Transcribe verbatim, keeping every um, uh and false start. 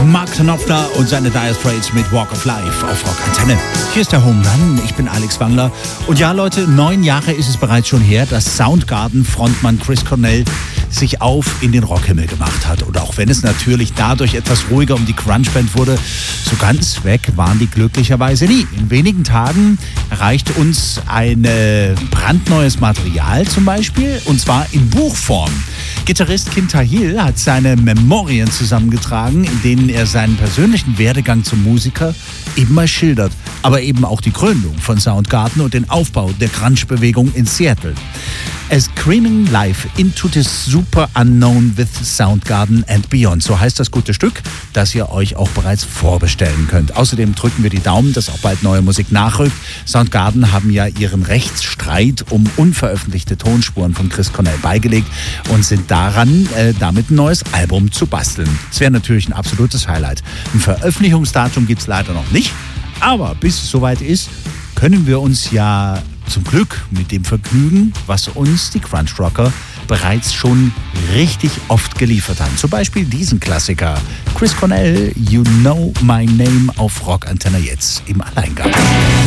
Mark Knopfler und seine Dire Straits mit Walk of Life auf Rock Antenne. Hier ist der Home Run, ich bin Alex Wangler. Und ja, Leute, neun Jahre ist es bereits schon her, dass Soundgarden-Frontmann Chris Cornell sich auf in den Rockhimmel gemacht hat. Und auch wenn es natürlich dadurch etwas ruhiger um die Grunge-Band wurde, so ganz weg waren die glücklicherweise nie. In wenigen Tagen erreicht uns ein äh, brandneues Material zum Beispiel, und zwar in Buchform. Gitarrist Kim Thayil hat seine Memorien zusammengetragen, in denen er seinen persönlichen Werdegang zum Musiker eben mal schildert, aber eben auch die Gründung von Soundgarden und den Aufbau der Grunge-Bewegung in Seattle. A Screaming Life into the Super Unknown with Soundgarden and Beyond. So heißt das gute Stück, das ihr euch auch bereits vorbestellen könnt. Außerdem drücken wir die Daumen, dass auch bald neue Musik nachrückt. Soundgarden haben ja ihren Rechtsstreit um unveröffentlichte Tonspuren von Chris Cornell beigelegt und sind daran, äh, damit ein neues Album zu basteln. Das wäre natürlich ein absolutes Highlight. Ein Veröffentlichungsdatum gibt es leider noch nicht, aber bis es soweit ist, können wir uns ja zum Glück mit dem Vergnügen, was uns die Grunge Rocker bereits schon richtig oft geliefert haben. Zum Beispiel diesen Klassiker. Chris Cornell, You Know My Name auf Rock Antenne jetzt im Alleingang.